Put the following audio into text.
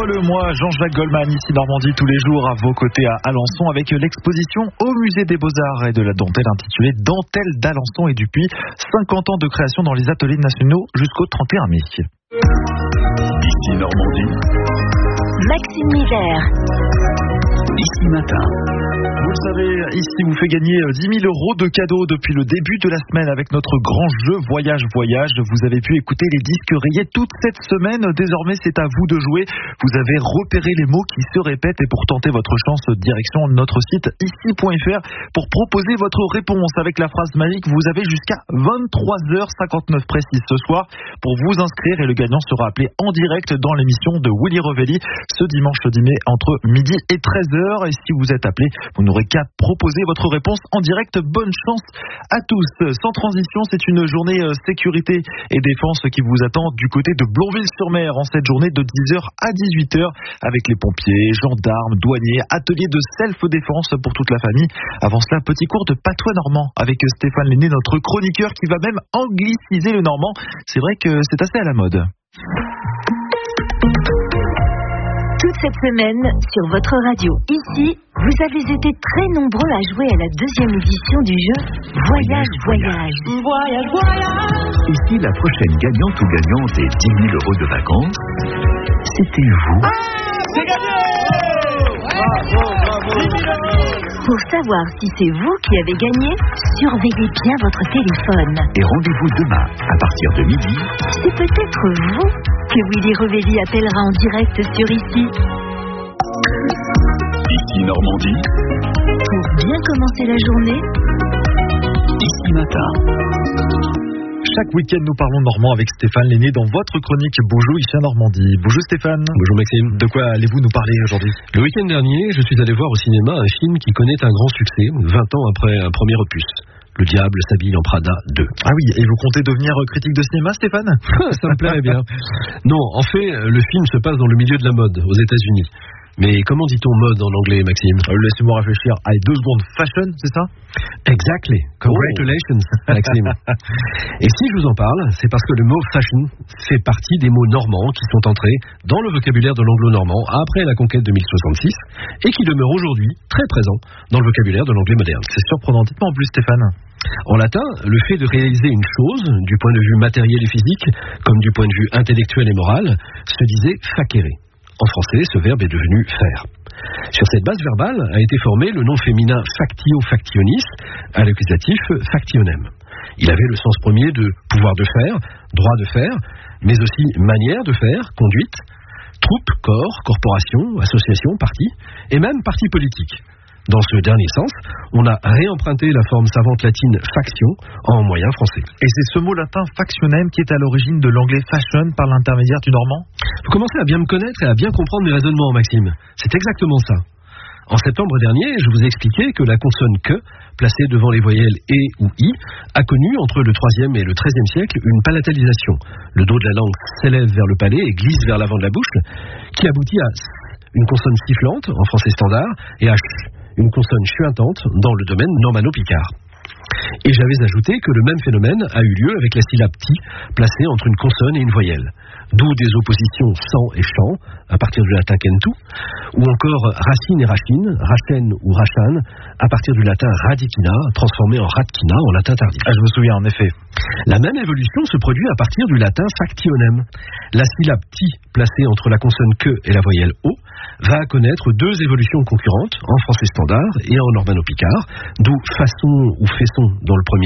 Découvre-le, moi, Jean-Jacques Goldman, ici Normandie, tous les jours à vos côtés à Alençon avec l'exposition au Musée des Beaux-Arts et de la Dentelle intitulée Dentelle d'Alençon et Dupuis, 50 ans de création dans les ateliers nationaux jusqu'au 31 mai. Ici Normandie. Maxime Hiver. Ici Matin. Vous le savez, ici vous fait gagner 10 000 € de cadeaux depuis le début de la semaine avec notre grand jeu Voyage. Vous avez pu écouter les disques rayés toute cette semaine. Désormais, c'est à vous de jouer. Vous avez repéré les mots qui se répètent et pour tenter votre chance, direction notre site ici.fr pour proposer votre réponse avec la phrase magique. Vous avez jusqu'à 23h59 précise ce soir pour vous inscrire et le gagnant sera appelé en direct dans l'émission de Willy Revelli ce dimanche 10 mai entre midi et 13h. Et si vous êtes appelé, vous n'aurez qu'à proposer votre réponse en direct. Bonne chance à tous. Sans transition, c'est une journée sécurité et défense qui vous attend du côté de Blonville-sur-Mer en cette journée de 10h à 18h avec les pompiers, gendarmes, douaniers, atelier de self-défense pour toute la famille. Avant cela, petit cours de patois normand avec Stéphane Lenné, notre chroniqueur qui va même angliciser le normand. C'est vrai que c'est assez à la mode. Toute cette semaine, sur votre radio, ici, vous avez été très nombreux à jouer à la deuxième édition du jeu Voyage. Ici, la prochaine gagnante ou gagnant des 10 000 € de vacances, c'était vous. C'est gagné! Bravo! Pour savoir si c'est vous qui avez gagné, surveillez bien votre téléphone. Et rendez-vous demain, à partir de midi. C'est peut-être vous que Willy Revelli appellera en direct sur Ici. Ici Normandie. Pour bien commencer la journée, Ici Matin. Chaque week-end, nous parlons normand avec Stéphane Lenné dans votre chronique Bonjour ici à Normandie. Bonjour Stéphane. Bonjour Maxime. De quoi allez-vous nous parler aujourd'hui? Le week-end dernier, je suis allé voir au cinéma un film qui connaît un grand succès, 20 ans après un premier opus. Le diable s'habille en Prada 2. Ah oui, et vous comptez devenir critique de cinéma, Stéphane? Ça me plairait bien. Non, en fait, le film se passe dans le milieu de la mode, aux États-Unis. Mais comment dit-on mode en anglais, Maxime? Laissez-moi réfléchir. Allez, 2 secondes. Fashion, c'est ça? Exactly. Congratulations, Maxime. Et si je vous en parle, c'est parce que le mot fashion fait partie des mots normands qui sont entrés dans le vocabulaire de l'anglo-normand après la conquête de 1066 et qui demeurent aujourd'hui très présents dans le vocabulaire de l'anglais moderne. C'est surprenant. Dites-moi en plus, Stéphane. En latin, le fait de réaliser une chose, du point de vue matériel et physique, comme du point de vue intellectuel et moral, se disait facere. En français, ce verbe est devenu faire. Sur cette base verbale a été formé le nom féminin factio factionis, à l'accusatif factionem. Il avait le sens premier de pouvoir de faire, droit de faire, mais aussi manière de faire, conduite, troupe, corps, corporation, association, parti, et même parti politique. Dans ce dernier sens, on a réemprunté la forme savante latine faction en moyen français. Et c'est ce mot latin factionem qui est à l'origine de l'anglais fashion par l'intermédiaire du normand? Vous commencez à bien me connaître et à bien comprendre mes raisonnements, Maxime. C'est exactement ça. En septembre dernier, je vous ai expliqué que la consonne que, placée devant les voyelles e ou i, a connu entre le 3e et le 13e siècle une palatalisation. Le dos de la langue s'élève vers le palais et glisse vers l'avant de la bouche, qui aboutit à une consonne sifflante en français standard et à ch, une consonne chuintante dans le domaine normano-picard. Et j'avais ajouté que le même phénomène a eu lieu avec la syllabe ti, placée entre une consonne et une voyelle. D'où des oppositions sang et chant, à partir du latin kentu, ou encore racine et rachine, rachen ou rachan, à partir du latin radicina, transformé en radkina en latin tardif. Ah, je me souviens, en effet. La même évolution se produit à partir du latin factionem. La syllabe ti, placée entre la consonne que et la voyelle o, va connaître 2 évolutions concurrentes, en français standard et en normano-picard, d'où façon ou faisson dans le premier